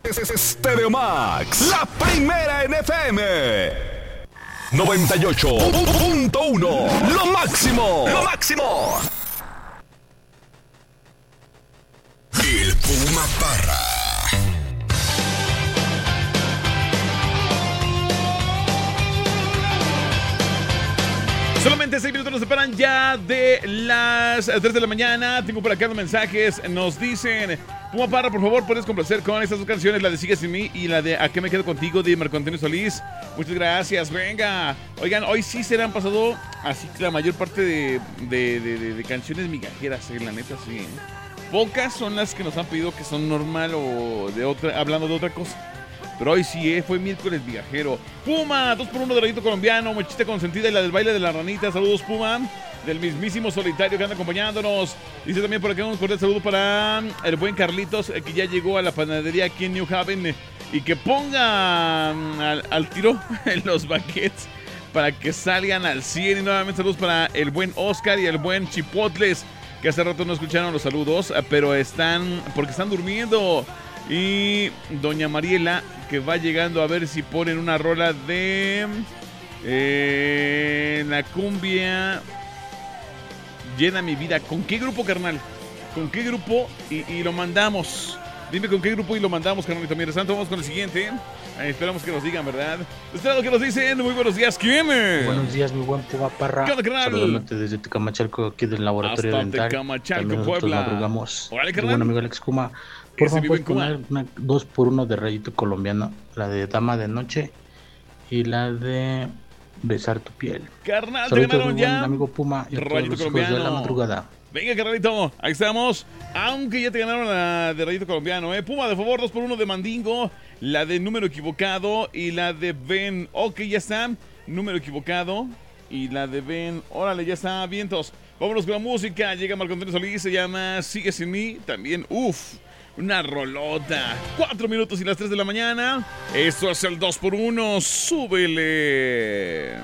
Stereo Max, la primera en FM. 98.1, lo máximo. El Puma Parra. Solamente 6 minutos nos separan ya de las 3 de la mañana. Tengo por acá los mensajes. Nos dicen: Puma Parra, por favor, puedes complacer con estas dos canciones, la de Sigue Sin Mí y la de ¿A qué me quedo contigo?, de Marco Antonio Solís. Muchas gracias, venga. Oigan, hoy sí se le han pasado así la mayor parte de canciones migajeras, la neta, sí. Pocas son las que nos han pedido que son normal o de otra, hablando de otra cosa. Pero hoy sí, fue miércoles vigajero. Puma, 2x1 de Rayito Colombiano, Mochita Consentida y la del baile de la ranita. Saludos, Puma, del mismísimo Solitario que anda acompañándonos. Dice también por acá un cordial saludo para el buen Carlitos, que ya llegó a la panadería aquí en New Haven, y que ponga al tiro los baguettes para que salgan al 100. Y nuevamente saludos para el buen Oscar y el buen Chipotles, que hace rato no escucharon los saludos, pero están durmiendo. Y doña Mariela, que va llegando a ver si ponen una rola de la cumbia Llena mi vida. ¿Con qué grupo, carnal? ¿Con qué grupo? Y lo mandamos. Dime con qué grupo y lo mandamos, carnalito. Mientras tanto, vamos con el siguiente. Esperamos que nos digan, ¿verdad? Esperado que nos dicen. Muy buenos días, ¿quién es? Buenos días, mi buen Puma Parra. ¿Qué onda, carnal? Saludándote desde Tecamachalco, aquí del laboratorio hasta dental. Tecamachalco, Puebla. Madrugamos. Órale, Mi carnal. buen amigo Alex Kuma. Por Ese favor, mi puedes buen poner una 2x1 de Rayito Colombiano, la de Dama de Noche y la de Besar tu piel. Carnal, te Saludos, ganaron mi buen ya. amigo Puma y a todos Rayito los hijos Colombiano. de la madrugada. Venga, carnalito, ahí estamos. Aunque ya te ganaron la de Rayito Colombiano, Puma, de favor, 2x1 de Mandingo, la de Número Equivocado y la de Ben. Ok, ya está. Número Equivocado y la de Ben. Órale, ya está, vientos. Vámonos con la música. Llega Marco Antonio Solís, se llama Sigue Sin Mí. También, una rolota. 4 minutos y las 3 de la mañana. Esto es el 2x1. Súbele.